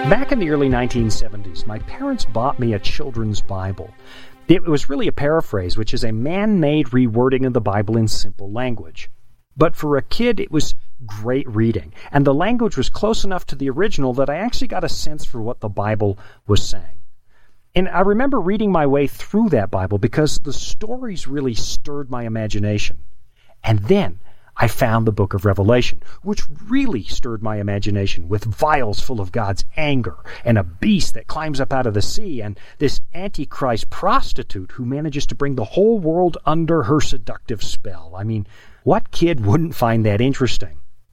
Back in the early 1970s, my parents bought me a children's Bible. It was really a paraphrase, which is a man-made rewording of the Bible in simple language. But for a kid, it was great reading, and the language was close enough to the original that I actually got a sense for what the Bible was saying. And I remember reading my way through that Bible because the stories really stirred my imagination. And then I found the book of Revelation, which really stirred my imagination, with vials full of God's anger, and a beast that climbs up out of the sea, and this Antichrist prostitute who manages to bring the whole world under her seductive spell. I mean, what kid wouldn't find that interesting?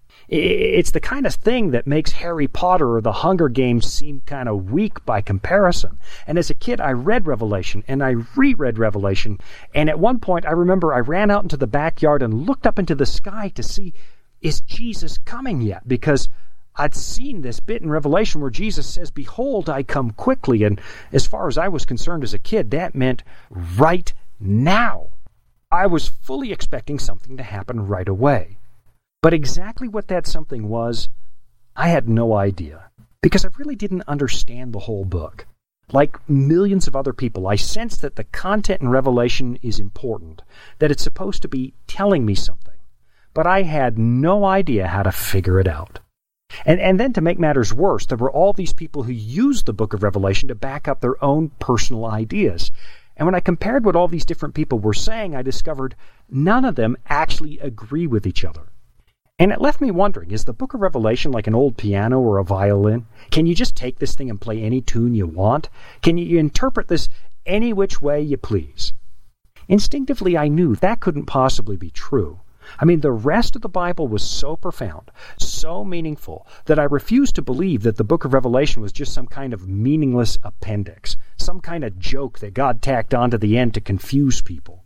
It's the kind of thing that makes Harry Potter or the Hunger Games seem kind of weak by comparison. And as a kid, I read Revelation, and I reread Revelation, and at one point I remember I ran out into the backyard and looked up into the sky to see, is Jesus coming yet? Because I'd seen this bit in Revelation where Jesus says, "Behold, I come quickly," and as far as I was concerned as a kid, that meant right now. I was fully expecting something to happen right away. But exactly what that something was, I had no idea, because I really didn't understand the whole book. Like millions of other people, I sensed that the content in Revelation is important, that it's supposed to be telling me something, but I had no idea how to figure it out. And then to make matters worse, there were all these people who used the book of Revelation to back up their own personal ideas. And when I compared what all these different people were saying, I discovered none of them actually agree with each other. And it left me wondering, is the book of Revelation like an old piano or a violin? Can you just take this thing and play any tune you want? Can you interpret this any which way you please? Instinctively, I knew that couldn't possibly be true. I mean, the rest of the Bible was so profound, so meaningful, that I refused to believe that the book of Revelation was just some kind of meaningless appendix, some kind of joke that God tacked on to the end to confuse people.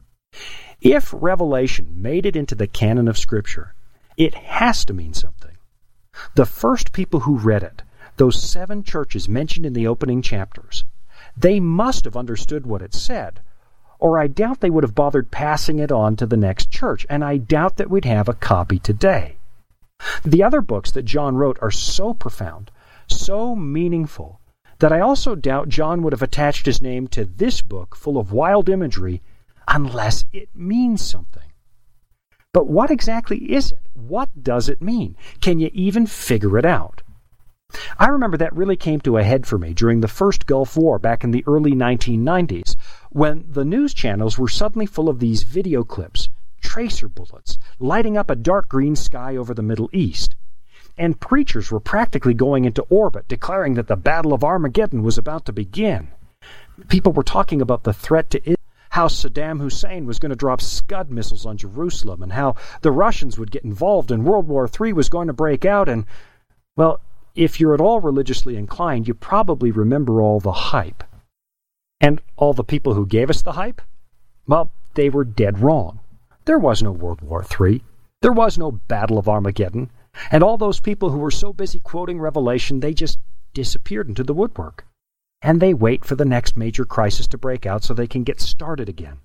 If Revelation made it into the canon of Scripture, it has to mean something. The first people who read it, those 7 churches mentioned in the opening chapters, they must have understood what it said, or I doubt they would have bothered passing it on to the next church, and I doubt that we'd have a copy today. The other books that John wrote are so profound, so meaningful, that I also doubt John would have attached his name to this book full of wild imagery unless it means something. But what exactly is it? What does it mean? Can you even figure it out? I remember that really came to a head for me during the first Gulf War back in the early 1990s, when the news channels were suddenly full of these video clips, tracer bullets, lighting up a dark green sky over the Middle East. And preachers were practically going into orbit, declaring that the Battle of Armageddon was about to begin. People were talking about the threat to Israel, how Saddam Hussein was going to drop Scud missiles on Jerusalem, and how the Russians would get involved and World War III was going to break out. And, well, if you're at all religiously inclined, you probably remember all the hype. And all the people who gave us the hype? Well, they were dead wrong. There was no World War III. There was no Battle of Armageddon. And all those people who were so busy quoting Revelation, they just disappeared into the woodwork. And they wait for the next major crisis to break out so they can get started again.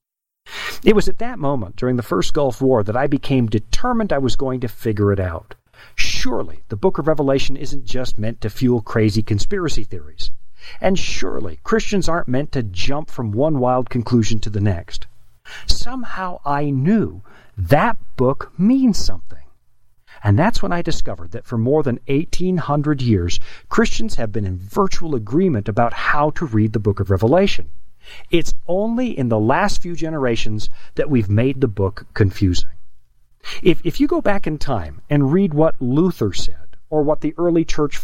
It was at that moment, during the first Gulf War, that I became determined I was going to figure it out. Surely the book of Revelation isn't just meant to fuel crazy conspiracy theories. And surely Christians aren't meant to jump from one wild conclusion to the next. Somehow I knew that book means something. And that's when I discovered that for more than 1,800 years, Christians have been in virtual agreement about how to read the book of Revelation. It's only in the last few generations that we've made the book confusing. If you go back in time and read what Luther said, or what the early church